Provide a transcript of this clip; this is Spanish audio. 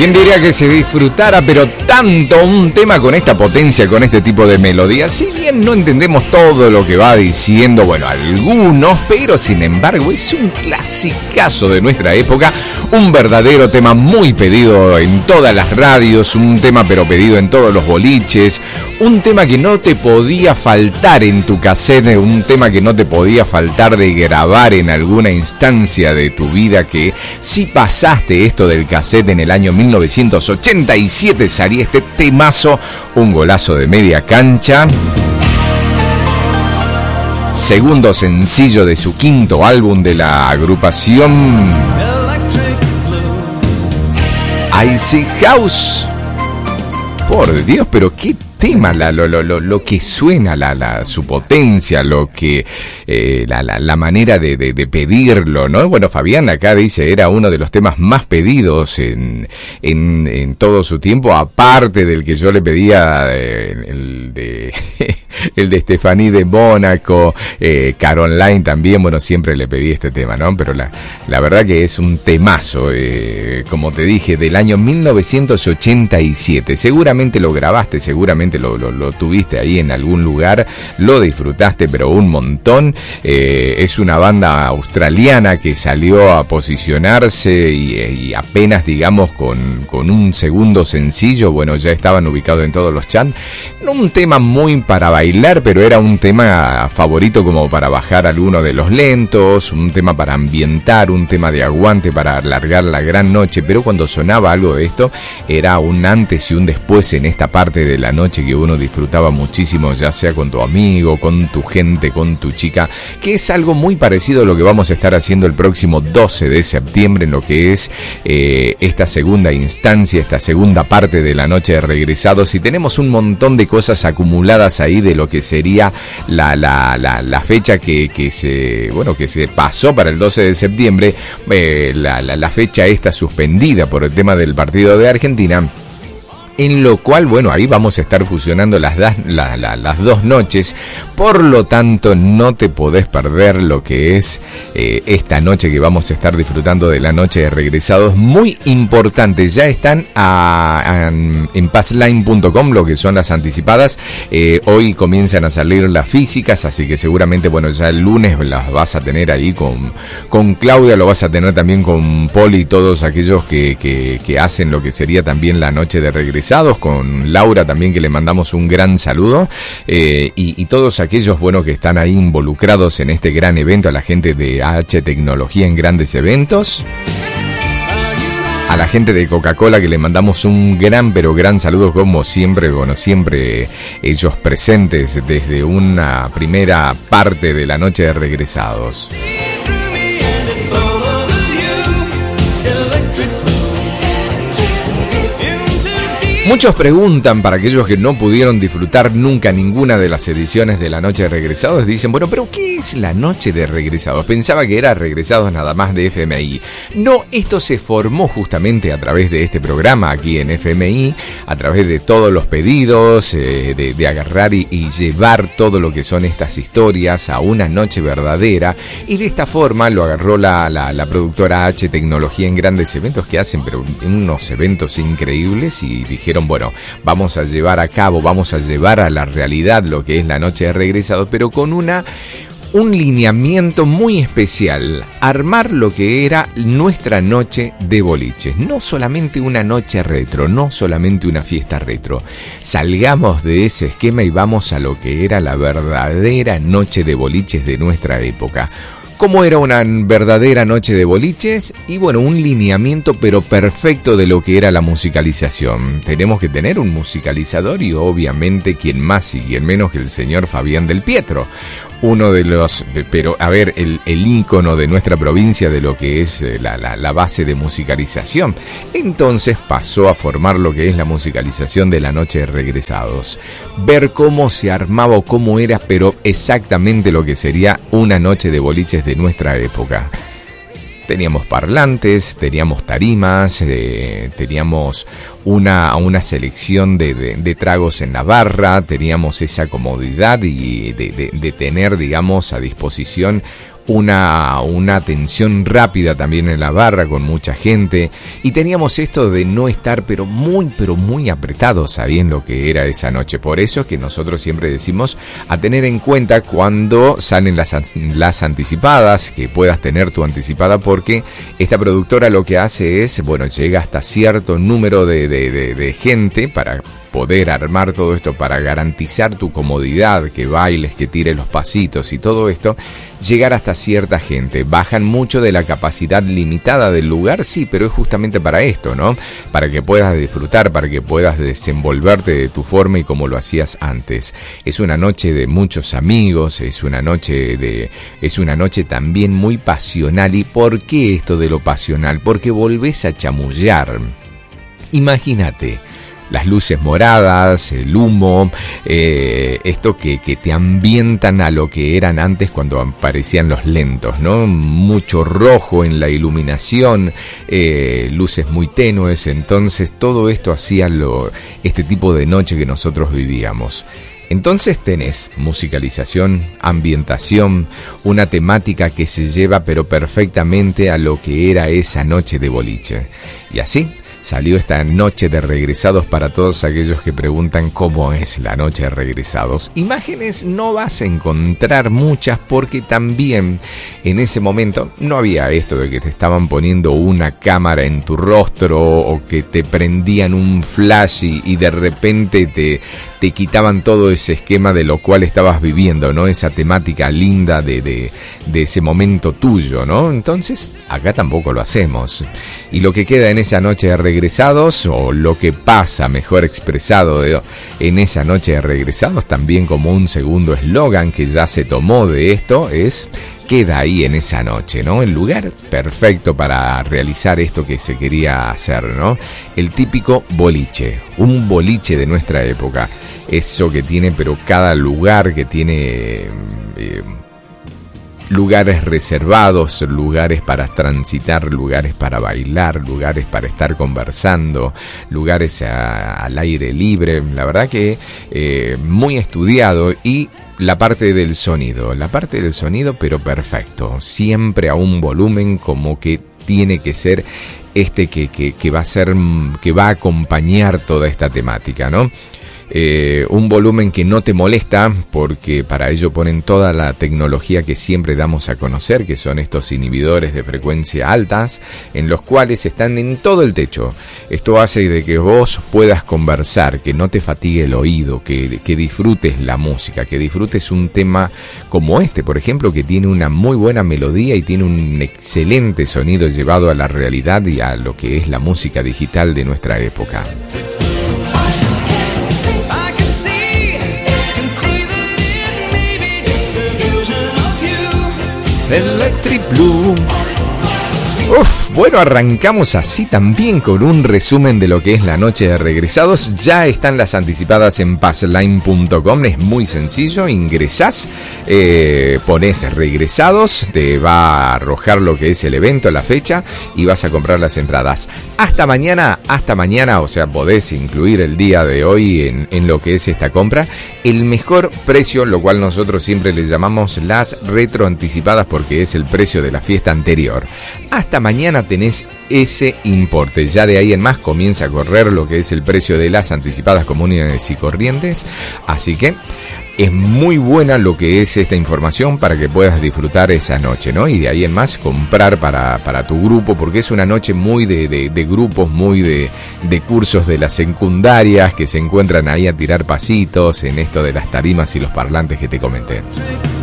¿Quién diría que se disfrutara pero tanto un tema con esta potencia, con este tipo de melodía? Si bien no entendemos todo lo que va diciendo, bueno, algunos, pero sin embargo es un clasicazo de nuestra época, un verdadero tema muy pedido en todas las radios, un tema pero pedido en todos los boliches, un tema que no te podía faltar en tu cassette, un tema que no te podía faltar de grabar en alguna instancia de tu vida, que si pasaste esto del cassette en el año 1987 salía este temazo, un golazo de media cancha. Segundo sencillo de su quinto álbum de la agrupación Icy House. Por Dios, pero qué tema, lo que suena, su potencia, lo que la manera de pedirlo, ¿no? Bueno, Fabián acá dice, era uno de los temas más pedidos en todo su tiempo, aparte del que yo le pedía, el de Stephanie de Mónaco, Caroline también, bueno, siempre le pedí este tema, ¿no? Pero la verdad que es un temazo, como te dije, del año 1987. Seguramente lo grabaste, seguramente lo tuviste ahí en algún lugar, lo disfrutaste pero un montón. Es una banda australiana que salió a posicionarse y apenas, digamos, con un segundo sencillo, bueno, ya estaban ubicados en todos los charts. No un tema muy para bailar, pero era un tema favorito como para bajar alguno de los lentos, un tema para ambientar, un tema de aguante para alargar la gran noche. Pero cuando sonaba algo de esto, era un antes y un después en esta parte de la noche que uno disfrutaba muchísimo, ya sea con tu amigo, con tu gente, con tu chica, que es algo muy parecido a lo que vamos a estar haciendo el próximo 12 de septiembre en lo que es esta segunda instancia, esta segunda parte de la noche de regresados, y tenemos un montón de cosas acumuladas ahí de lo que sería la fecha que se pasó para el 12 de septiembre, la fecha esta suspendida por el tema del partido de Argentina. En lo cual, bueno, ahí vamos a estar fusionando las dos noches. Por lo tanto, no te podés perder lo que es esta noche que vamos a estar disfrutando de la noche de regresados. Muy importante, ya están en passline.com lo que son las anticipadas. Hoy comienzan a salir las físicas, así que seguramente, bueno, ya el lunes las vas a tener ahí con Claudia, lo vas a tener también con Poli y todos aquellos que hacen lo que sería también la noche de regresados, con Laura también, que le mandamos un gran saludo, y todos aquellos, bueno, que están ahí involucrados en este gran evento, a la gente de AH Tecnología en Grandes Eventos, a la gente de Coca-Cola, que le mandamos un gran, pero gran saludo, como siempre, bueno, siempre ellos presentes desde una primera parte de la noche de regresados. Muchos preguntan, para aquellos que no pudieron disfrutar nunca ninguna de las ediciones de la Noche de Regresados, dicen, bueno, pero ¿qué es la Noche de Regresados? Pensaba que era Regresados nada más de FMI. No, esto se formó justamente a través de este programa aquí en FMI, a través de todos los pedidos, de agarrar y llevar todo lo que son estas historias a una noche verdadera, y de esta forma lo agarró la productora H Tecnología en Grandes Eventos, que hacen pero unos eventos increíbles, y dijeron, bueno, vamos a llevar a cabo, vamos a llevar a la realidad lo que es la Noche de Regresados, pero con un lineamiento muy especial, armar lo que era nuestra noche de boliches, no solamente una noche retro, no solamente una fiesta retro. Salgamos de ese esquema y vamos a lo que era la verdadera noche de boliches de nuestra época. Cómo era una verdadera noche de boliches, y bueno, un lineamiento pero perfecto de lo que era la musicalización. Tenemos que tener un musicalizador, y obviamente quién más y quién menos que el señor Fabián Del Pietro. Uno de los, pero a ver, el ícono de nuestra provincia de lo que es la base de musicalización. Entonces pasó a formar lo que es la musicalización de la Noche de Regresados. Ver cómo se armaba o cómo era, pero exactamente lo que sería una noche de boliches de nuestra época. Teníamos parlantes, teníamos tarimas, teníamos una selección de tragos en la barra, teníamos esa comodidad y de tener, digamos, a disposición una atención rápida también en la barra con mucha gente, y teníamos esto de no estar pero muy apretados, sabían lo que era esa noche. Por eso es que nosotros siempre decimos a tener en cuenta cuando salen las anticipadas, que puedas tener tu anticipada, porque esta productora lo que hace es, bueno, llega hasta cierto número de gente para poder armar todo esto, para garantizar tu comodidad, que bailes, que tires los pasitos y todo esto, llegar hasta cierta gente. Bajan mucho de la capacidad limitada del lugar, sí, pero es justamente para esto, ¿no? Para que puedas disfrutar, para que puedas desenvolverte de tu forma y como lo hacías antes. Es una noche de muchos amigos, es una noche también muy pasional. ¿Y por qué esto de lo pasional? Porque volvés a chamullar. Imagínate las luces moradas, el humo, esto que te ambientan a lo que eran antes cuando aparecían los lentos, ¿no? Mucho rojo en la iluminación, luces muy tenues, entonces todo esto hacía este tipo de noche que nosotros vivíamos. Entonces tenés musicalización, ambientación, una temática que se lleva pero perfectamente a lo que era esa noche de boliche. Y así salió esta noche de regresados para todos aquellos que preguntan cómo es la noche de regresados. Imágenes no vas a encontrar muchas porque también en ese momento no había esto de que te estaban poniendo una cámara en tu rostro o que te prendían un flash y de repente te quitaban todo ese esquema de lo cual estabas viviendo, ¿no? Esa temática linda de ese momento tuyo, ¿no? Entonces, acá tampoco lo hacemos. Y lo que queda en esa noche de regresados, o lo que pasa, mejor expresado, en esa noche de regresados, también como un segundo eslogan que ya se tomó de esto, es queda ahí en esa noche, ¿no? El lugar perfecto para realizar esto que se quería hacer, ¿no? El típico boliche, un boliche de nuestra época. Eso que tiene, pero cada lugar que tiene lugares reservados, lugares para transitar, lugares para bailar, lugares para estar conversando, lugares al aire libre. La verdad que muy estudiado. Y la parte del sonido pero perfecto, siempre a un volumen como que tiene que ser que va a acompañar toda esta temática, ¿no? Un volumen que no te molesta, porque para ello ponen toda la tecnología que siempre damos a conocer, que son estos inhibidores de frecuencia altas, en los cuales están en todo el techo. Esto hace de que vos puedas conversar, que no te fatigue el oído, que disfrutes la música, que disfrutes un tema como este, por ejemplo, que tiene una muy buena melodía y tiene un excelente sonido llevado a la realidad y a lo que es la música digital de nuestra época. Electric Blue. Bueno, arrancamos así también con un resumen de lo que es la noche de regresados. Ya están las anticipadas en passline.com. Es muy sencillo, ingresás, pones regresados, te va a arrojar lo que es el evento, la fecha, y vas a comprar las entradas. Hasta mañana, o sea, podés incluir el día de hoy en lo que es esta compra. El mejor precio, lo cual nosotros siempre le llamamos las retroanticipadas, porque es el precio de la fiesta anterior. Hasta mañana tenés ese importe. Ya de ahí en más comienza a correr lo que es el precio de las anticipadas comunes y corrientes. Así que es muy buena lo que es esta información para que puedas disfrutar esa noche, ¿no? Y de ahí en más comprar para tu grupo, porque es una noche muy de grupos, muy de cursos de las secundarias que se encuentran ahí a tirar pasitos en esto de las tarimas y los parlantes que te comenté.